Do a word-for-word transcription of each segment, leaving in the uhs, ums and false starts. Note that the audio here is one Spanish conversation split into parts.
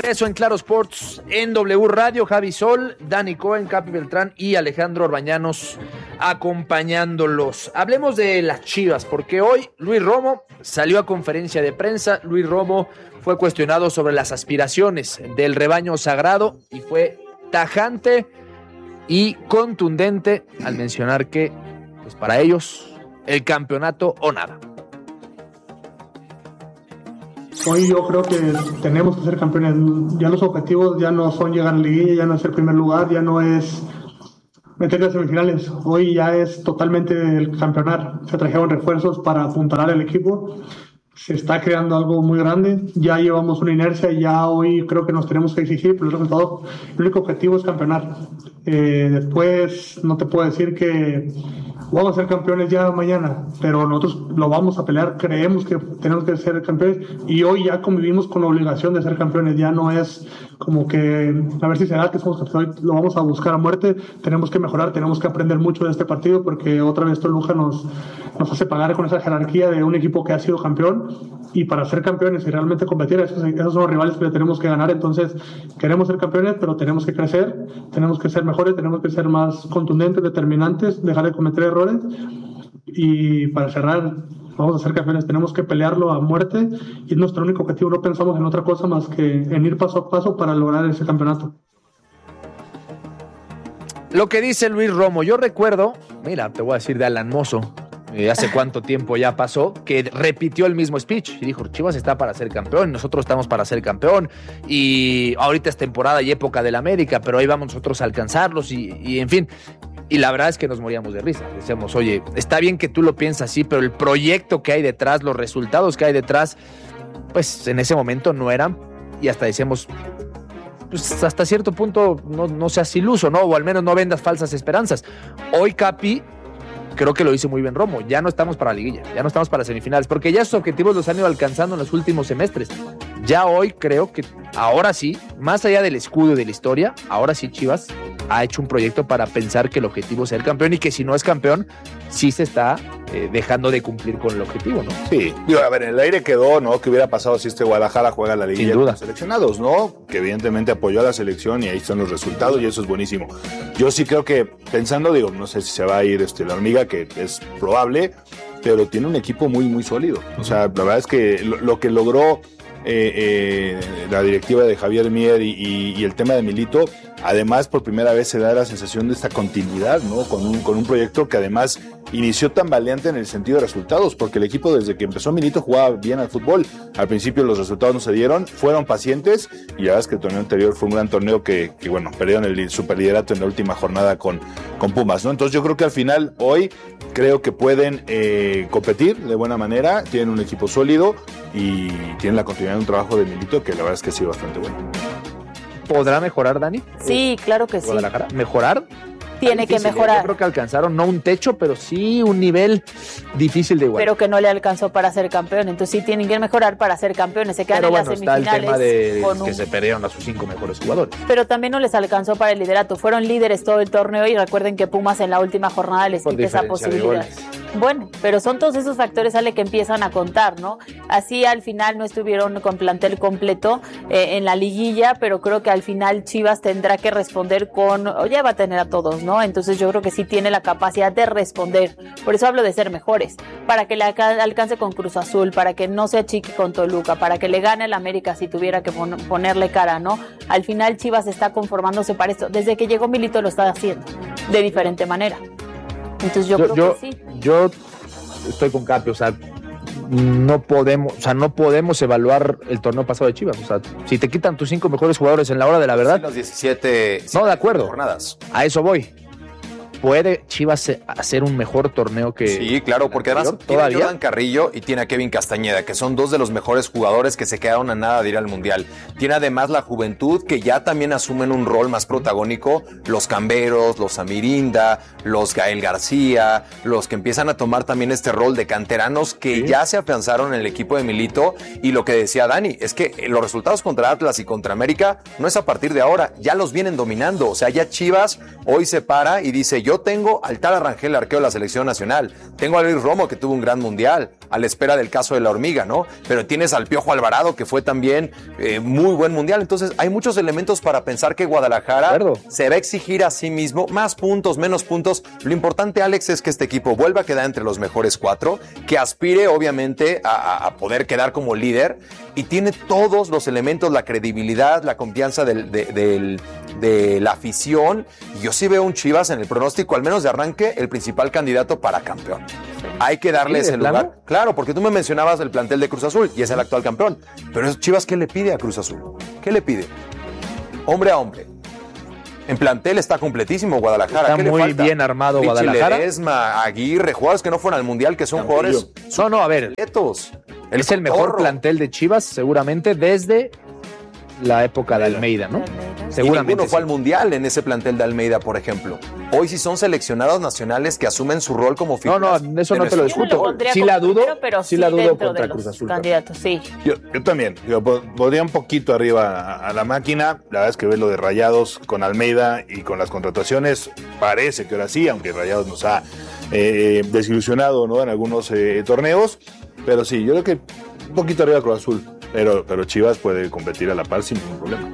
regreso en Claro Sports en W Radio. Javi Sol, Dani Cohen, Capi Beltrán y Alejandro Orbañanos acompañándolos. Hablemos de las Chivas, porque hoy Luis Romo salió a conferencia de prensa. Luis Romo fue cuestionado sobre las aspiraciones del rebaño sagrado y fue tajante y contundente al mencionar que, pues para ellos, el campeonato o nada. Hoy yo creo que tenemos que ser campeones. Ya los objetivos ya no son llegar a la liguilla, ya no es ser primer lugar, ya no es meterse a semifinales. Hoy ya es totalmente el campeonar. Se trajeron refuerzos para apuntalar el equipo. Se está creando algo muy grande. Ya llevamos una inercia y ya hoy creo que nos tenemos que exigir, pero el resultado, el único objetivo es campeonar. Eh, después no te puedo decir que vamos a ser campeones ya mañana, pero nosotros lo vamos a pelear, creemos que tenemos que ser campeones y hoy ya convivimos con la obligación de ser campeones. Ya no es como que a ver si será que somos campeones, hoy lo vamos a buscar a muerte. Tenemos que mejorar, tenemos que aprender mucho de este partido, porque otra vez Toluca nos, nos hace pagar con esa jerarquía de un equipo que ha sido campeón, y para ser campeones y realmente competir, esos, esos son los rivales que le tenemos que ganar. Entonces queremos ser campeones, pero tenemos que crecer, tenemos que ser mejores, tenemos que ser más contundentes, determinantes, dejar de cometer errores. Y para cerrar, vamos a ser campeones, tenemos que pelearlo a muerte y es nuestro único objetivo. No pensamos en otra cosa más que en ir paso a paso para lograr ese campeonato. Lo que dice Luis Romo, yo recuerdo, mira, te voy a decir de Alan Mozo, eh, hace cuánto tiempo ya pasó, que repitió el mismo speech y dijo, Chivas está para ser campeón, nosotros estamos para ser campeón, y ahorita es temporada y época del América, pero ahí vamos nosotros a alcanzarlos, y, y en fin. Y la verdad es que nos moríamos de risa. Decíamos, oye, está bien que tú lo piensas así, pero el proyecto que hay detrás, los resultados que hay detrás, pues en ese momento no eran, y hasta decíamos, pues hasta cierto punto no, no seas iluso, ¿no? O al menos no vendas falsas esperanzas. Hoy, Capi, creo que lo dice muy bien Romo, ya no estamos para la liguilla, ya no estamos para semifinales, porque ya esos objetivos los han ido alcanzando en los últimos semestres. Ya hoy creo que ahora sí, más allá del escudo y de la historia, ahora sí Chivas ha hecho un proyecto para pensar que el objetivo es ser campeón, y que si no es campeón, sí se está eh, dejando de cumplir con el objetivo, ¿no? Sí, digo, a ver, en el aire quedó, ¿no? ¿Qué hubiera pasado si este Guadalajara juega la liguilla con los seleccionados, ¿no? Que evidentemente apoyó a la selección y ahí están los resultados y eso es buenísimo. Yo sí creo que, pensando, digo, no sé si se va a ir este, la hormiga, que es probable, pero tiene un equipo muy, muy sólido. O sea, la verdad es que lo, lo que logró Eh, eh, la directiva de Javier Mier y, y, y el tema de Milito, además por primera vez se da la sensación de esta continuidad, ¿no? Con un, con un proyecto que además inició tan valiente en el sentido de resultados, porque el equipo desde que empezó Milito jugaba bien al fútbol. Al principio los resultados no se dieron, fueron pacientes, y ya ves que el torneo anterior fue un gran torneo que, que bueno, perdieron el superliderato en la última jornada con, con Pumas, ¿no? Entonces yo creo que al final, hoy, creo que pueden eh, competir de buena manera, tienen un equipo sólido y tienen la continuidad de un trabajo de Milito que la verdad es que ha sido bastante bueno. ¿Podrá mejorar, Dani? Sí, claro que sí. ¿Mejorar? Tiene que mejorar. Yo creo que alcanzaron no un techo, pero sí un nivel difícil de igualar. Pero que no le alcanzó para ser campeón. Entonces sí tienen que mejorar para ser campeones. Se quedan pero en bueno, las semifinales. Está el tema de con que un... se perdieron a sus cinco mejores jugadores. Pero también no les alcanzó para el liderato. Fueron líderes todo el torneo y recuerden que Pumas en la última jornada les quita esa posibilidad. Bueno, pero son todos esos factores, Ale, que empiezan a contar, ¿no? Así al final no estuvieron con plantel completo eh, en la liguilla, pero creo que al final Chivas tendrá que responder con, oye, va a tener a todos, ¿no? Entonces yo creo que sí tiene la capacidad de responder. Por eso hablo de ser mejores, para que le alcance con Cruz Azul, para que no se achique con Toluca, para que le gane el América si tuviera que pon- ponerle cara, ¿no? Al final Chivas está conformándose para esto. Desde que llegó Milito lo está haciendo de diferente manera. Entonces yo, yo creo yo, que sí. Yo estoy con Capi, o sea, no podemos, o sea, no podemos evaluar el torneo pasado de Chivas. O sea, si te quitan tus cinco mejores jugadores en la hora de la verdad. Sí, los diecisiete No, de acuerdo. Jornadas. A eso voy. ¿Puede Chivas hacer un mejor torneo que...? Sí, claro, porque además tiene a Jordan Carrillo y tiene a Kevin Castañeda, que son dos de los mejores jugadores que se quedaron a nada de ir al Mundial. Tiene además la juventud, que ya también asumen un rol más protagónico, los Camberos, los Amirinda, los Gael García, los que empiezan a tomar también este rol de canteranos que sí. ya se afianzaron en el equipo de Milito. Y lo que decía Dani, es que los resultados contra Atlas y contra América no es a partir de ahora, ya los vienen dominando. O sea, ya Chivas hoy se para y dice, yo Yo tengo al Tala Rangel, arqueo de la selección nacional. Tengo a Luis Romo, que tuvo un gran mundial. a la espera del caso de la hormiga, ¿no? Pero tienes al Piojo Alvarado, que fue también eh, muy buen mundial. Entonces, hay muchos elementos para pensar que Guadalajara Acuerdo. se va a exigir a sí mismo más puntos, menos puntos. Lo importante, Alex, es que este equipo vuelva a quedar entre los mejores cuatro, que aspire, obviamente, a, a poder quedar como líder, y tiene todos los elementos, la credibilidad, la confianza del, de, del, de la afición. Yo sí veo un Chivas en el pronóstico, al menos de arranque, el principal candidato para campeón. Hay que darle ese lugar. Plano? Claro, porque tú me mencionabas el plantel de Cruz Azul y es el actual campeón. Pero Chivas, ¿qué le pide a Cruz Azul? ¿Qué le pide? Hombre a hombre. En plantel está completísimo Guadalajara. Está ¿Qué muy le falta? bien armado Richie Guadalajara. Ledesma, Aguirre, jugadores que no fueron al Mundial, que son Campillo. jugadores... No, no, a ver. Completos. El es el mejor plantel de Chivas, seguramente, desde la época de Almeida, ¿no? Almeida. Seguramente. Y ninguno fue sí. al Mundial en ese plantel de Almeida, por ejemplo. Hoy sí son seleccionados nacionales que asumen su rol como figuras. No, no, eso no te lo discuto. Sí la dudo, primero, pero sí la dudo contra de Cruz Azul. Candidatos, sí. Yo, yo también. Yo podría un poquito arriba a, a la máquina. La verdad es que ver lo de Rayados con Almeida y con las contrataciones, parece que ahora sí, aunque Rayados nos ha eh, desilusionado, ¿no?, en algunos eh, torneos. Pero sí, yo creo que un poquito arriba Cruz Azul. Pero, pero Chivas puede competir a la par sin ningún problema.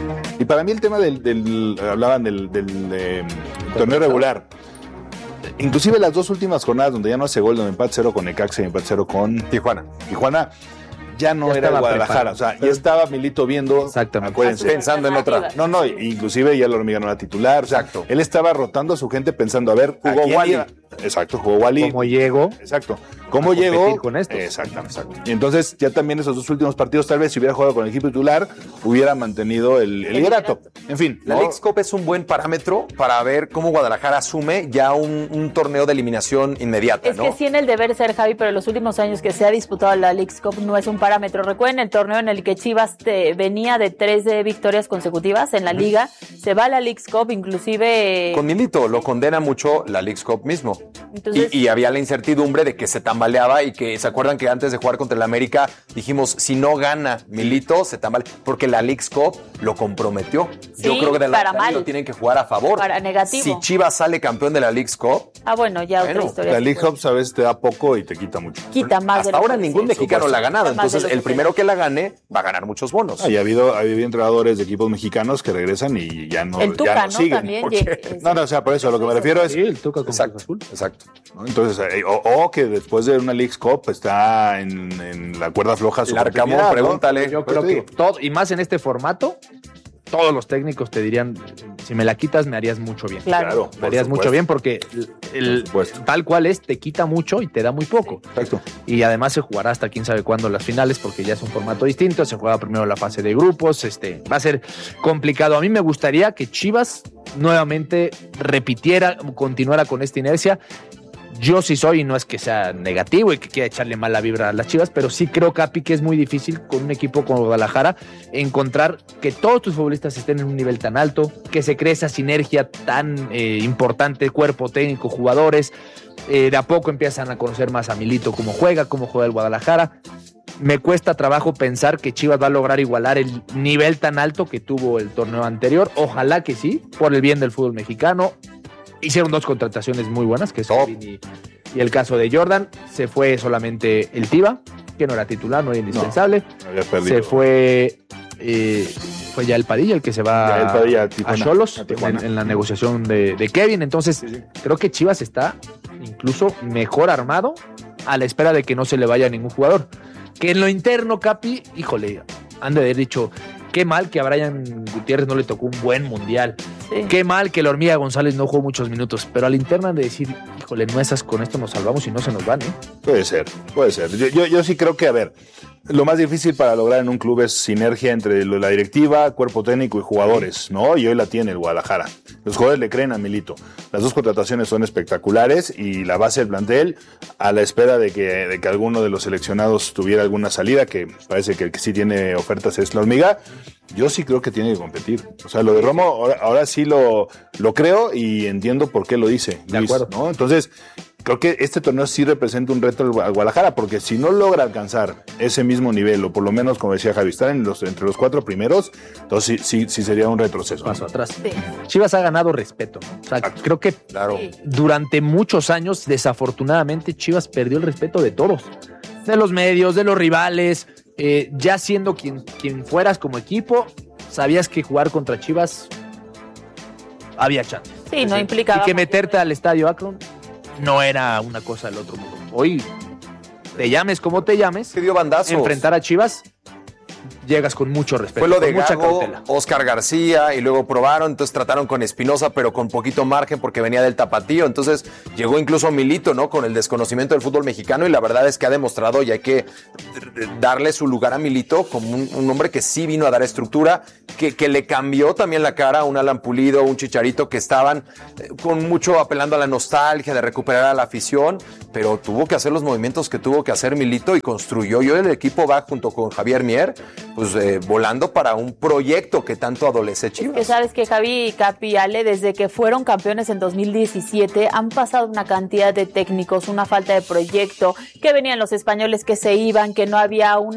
Y para mí el tema del, del hablaban del, del eh, torneo regular. Inclusive las dos últimas jornadas donde ya no hace gol, donde empate cero con Necaxa y empate cero con Tijuana. Tijuana ya no ya era Guadalajara, preparado. O sea, ya estaba Milito viendo, exactamente, acuérdense, pensando en otra. No, no, inclusive ya la hormiga no era titular, o sea, exacto. Él estaba rotando a su gente pensando, a ver, jugó Wally. Iba? Exacto, jugó Wally. ¿Cómo llegó? Exacto. ¿Cómo llegó? Con esto. Exactamente, exacto. Y entonces ya también esos dos últimos partidos, tal vez si hubiera jugado con el equipo titular, hubiera mantenido el, el liderato. En fin. La ¿no? Leagues Cup es un buen parámetro para ver cómo Guadalajara asume ya un, un torneo de eliminación inmediata, es ¿no? que sí en el deber ser, Javi, pero en los últimos años que se ha disputado la Leagues Cup no es un parámetro. Recuerden el torneo en el que Chivas te venía de tres de victorias consecutivas en la liga, se va a la Leagues Cup, inclusive... Con Milito lo condena mucho la Leagues Cup mismo. Entonces, y, y había la incertidumbre de que se tambaleaba y que, ¿se acuerdan que antes de jugar contra el América dijimos, si no gana Milito, se tambalea? Porque la Leagues Cup lo comprometió. Sí, yo creo que de la para mal. lo tienen que jugar a favor. Para negativo. Si Chivas sale campeón de la Leagues Cup... Ah, bueno, ya bueno, otra historia. La League Cup a veces te da poco y te quita mucho. Quita más. Hasta ahora ningún mexicano la ha ganado. Entonces, el primero que la gane va a ganar muchos bonos. Ah, y ha habido, ha habido entrenadores de equipos mexicanos que regresan y ya no, el Tuca, ya no, ¿no? siguen. También. No, no, o sea, por eso a lo que me refiero es... Sí, el Tuca con exacto, Cruz Azul. Exacto. ¿no? Entonces, eh, o, o que después de una Leagues Cup está en, en la cuerda floja su El Arcamón, continuidad, ¿no? pregúntale. Yo creo que todo, y más en este formato, todos los técnicos te dirían, si me la quitas me harías mucho bien. Claro. Me harías mucho bien porque el, el tal cual es, te quita mucho y te da muy poco. Exacto. Y además se jugará hasta quién sabe cuándo las finales porque ya es un formato distinto, se juega primero la fase de grupos, este va a ser complicado. A mí me gustaría que Chivas nuevamente repitiera, continuara con esta inercia. Yo sí soy, y no es que sea negativo y que quiera echarle mala vibra a las Chivas, pero sí creo, Capi, que es muy difícil con un equipo como Guadalajara encontrar que todos tus futbolistas estén en un nivel tan alto, que se cree esa sinergia tan eh, importante, cuerpo técnico, jugadores. Eh, de a poco empiezan a conocer más a Milito, cómo juega, cómo juega el Guadalajara. Me cuesta trabajo pensar que Chivas va a lograr igualar el nivel tan alto que tuvo el torneo anterior. Ojalá que sí, por el bien del fútbol mexicano. Hicieron dos contrataciones muy buenas, que es Kevin y, y el caso de Jordan. Se fue solamente el Tiva, que no era titular, no era indispensable. No, se fue eh, fue ya el Padilla, el que se va Padilla, a Xolos en, en la negociación de, de Kevin. Entonces, sí, sí. creo que Chivas está incluso mejor armado a la espera de que no se le vaya a ningún jugador. Que en lo interno, Capi, híjole, han de haber dicho... Qué mal que a Brian Gutiérrez no le tocó un buen mundial. Sí. Qué mal que la Hormiga González no jugó muchos minutos. Pero al interno han de decir, híjole, no esas, con esto nos salvamos y no se nos van, ¿eh? Puede ser, puede ser. Yo, yo, yo sí creo que, a ver, lo más difícil para lograr en un club es sinergia entre la directiva, cuerpo técnico y jugadores, ¿no? Y hoy la tiene el Guadalajara. Los jugadores le creen a Milito. Las dos contrataciones son espectaculares y la base del plantel, a la espera de que, de que alguno de los seleccionados tuviera alguna salida, que parece que el que sí tiene ofertas es la Hormiga, yo sí creo que tiene que competir. O sea, lo de Romo, ahora, ahora sí lo, lo creo y entiendo por qué lo dice. De Luis, acuerdo. ¿no? Entonces, creo que este torneo sí representa un reto al Guadalajara, porque si no logra alcanzar ese mismo nivel, o por lo menos, como decía Javi, estar en los, entre los cuatro primeros, entonces sí, sí, sí sería un retroceso. Paso atrás. Sí. Chivas ha ganado respeto, ¿no? O sea, Exacto. creo que claro. durante muchos años, desafortunadamente, Chivas perdió el respeto de todos. de los medios, de los rivales, eh, ya siendo quien, quien fueras como equipo, sabías que jugar contra Chivas había chance. Sí, no implicaba. Y que meterte al estadio Akron no era una cosa del otro mundo. Hoy, te llames como te llames, se dio bandazos. Enfrentar a Chivas, llegas con mucho respeto. Fue lo de con mucha Gago, cautela. Oscar García, y luego probaron, entonces trataron con Espinosa, pero con poquito margen porque venía del tapatío. Entonces llegó incluso Milito, ¿no? Con el desconocimiento del fútbol mexicano, y la verdad es que ha demostrado, y hay que darle su lugar a Milito como un, un hombre que sí vino a dar estructura, que, que le cambió también la cara a un Alan Pulido, un Chicharito, que estaban con mucho apelando a la nostalgia de recuperar a la afición, pero tuvo que hacer los movimientos que tuvo que hacer Milito y construyó. Yo el equipo va junto con Javier Mier, pues eh, volando para un proyecto que tanto adolece Chivas. Es que sabes que Javi y Capi, Ale, desde que fueron campeones en dos mil diecisiete, han pasado una cantidad de técnicos, una falta de proyecto, que venían los españoles que se iban, que no había un